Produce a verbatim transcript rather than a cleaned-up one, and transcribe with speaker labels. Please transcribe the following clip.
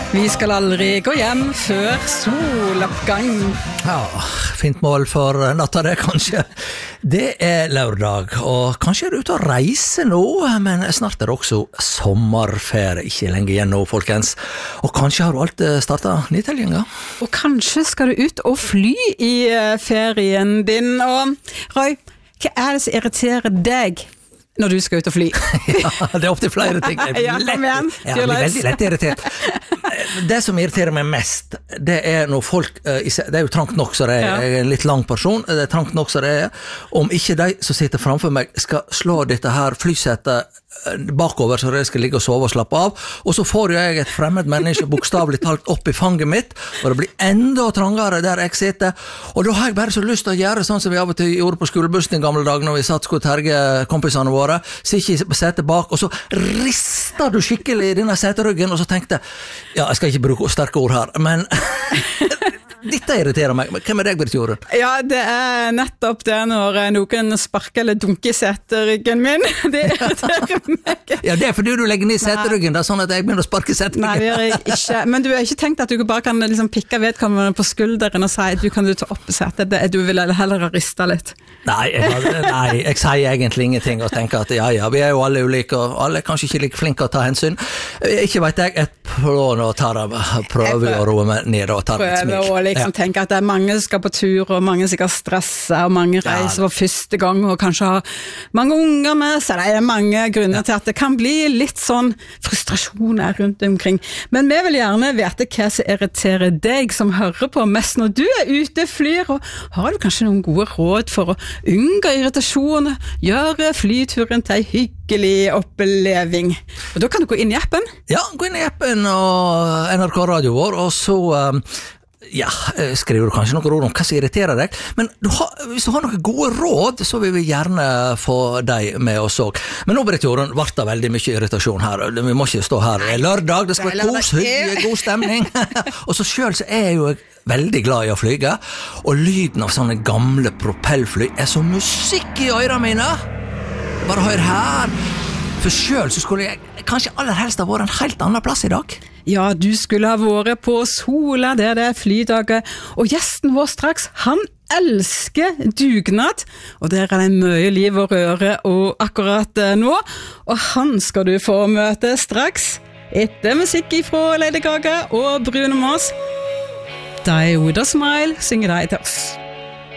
Speaker 1: Vi skal aldri gå hjem før soloppgang.
Speaker 2: Ja, fint mål for natta det kanskje. Det er lørdag, og kanskje er du ute og reiser nå, men snart er det også sommerferie, ikke lenge igjen nå, folkens. Og kanskje har du alt startet nytellinga?
Speaker 1: Og kanskje skal du ut og fly i ferien din. Og Roy, hva er det som irriterer deg når du skal ut og fly?
Speaker 2: Ja, det er opp til flere ting.
Speaker 1: Ja, kom igjen.
Speaker 2: Ja, jeg blir veldig lett irritert. Det som irriterer meg mest, det er når folk, det er jo trangt nok så det er, jeg er en litt lang person, det er trangt nok så det er, om ikke de som sitter framfor meg skal slå dette her flysettet bakover så jeg skal ligge og sove og slappe av, og så får jeg et fremmed menneske bokstavlig talt opp i fanget mitt, og det blir enda trangere der jeg sitter, og da har jeg bare så lyst til å gjøre sånn som vi av og til gjorde på skolebussen i gamle dager når vi satt skulle terge kompisene våre, sitte i setet bak, og så rister du skikkelig i denne seteryggen, og så tenkte jeg, ja, jeg skal ikke bruke sterke ord her, men dette irriterer meg. Hvem er deg, Britt Jorunn?
Speaker 1: Ja, det er nettopp det når noen sparker eller dunker i seteryggen min. Det irriterer meg.
Speaker 2: Ja, det er fordi du legger ned seteryggen, da, sånn at jeg begynner å sparke seteryggen.
Speaker 1: Nei, det gjør jeg ikke. Men du har ikke tenkt at du bare kan liksom pikke vedkommende på skulderen og si at du kan du ta opp setet. Det, du vil heller ha ristet litt.
Speaker 2: Nei jeg, nei, jeg sier egentlig ingenting og tenker at ja, ja, vi er jo alle ulike, og alle er kanskje ikke like flinke å ta hensyn. Ikke vet jeg, jeg prøver å ta det, prøver å roe meg ned og ta det et smyk.
Speaker 1: Prøver å liksom ja. tenke at det er mange som skal på tur, og mange som skal stresse, og mange reiser for første gang, og kanskje har mange unger med, så det er mange grunner ja. til at det kan bli litt sånn frustrasjoner rundt omkring. Men vi vil gjerne vite hva som irriterer deg som hører på mest når du er ute, flyr, og har du kanskje noen gode råd for å unngå irritasjon, gjøre flyturen til en hyggelig oppleving. Og da kan du gå inn i appen.
Speaker 2: Ja, gå inn i appen og N R K Radio vår, og så um, ja, skriver du kanskje noen råd om hva som irriterer deg, men du har, hvis du har noen gode råd, så vil vi gjerne få deg med oss også. Men nå, Britt Jorunn, ble det veldig mye irritasjon her. Vi må ikke stå her. Det er lørdag, det skal være kos, hygge, god stemning. Og så selv så er jeg jo veldig glad i å flyge, og lyden av sånne gamle propellfly er så musikk i ørene mine. Bare hør her. For selv så skulle jeg kanskje aller helst ha vært en helt annen plass i dag.
Speaker 1: Ja, du skulle ha vært på Sola, der det er flydager, og gjesten vår straks, han elsker dugnad, og der er det mye liv og røre og akkurat nå, og han skal du få møte straks, etter musikk fra Lady Gaga og Bruno Mars. Die with a smile, synger de til oss.